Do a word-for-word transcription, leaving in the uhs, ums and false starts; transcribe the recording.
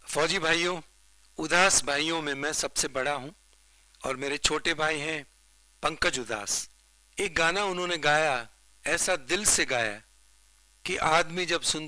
फौजी भाइयों, उदास भाइयों में मैं सबसे बड़ा हूं और मेरे छोटे भाई हैं पंकज उदास। एक गाना उन्होंने गाया, ऐसा दिल से गाया कि आदमी जब सुनता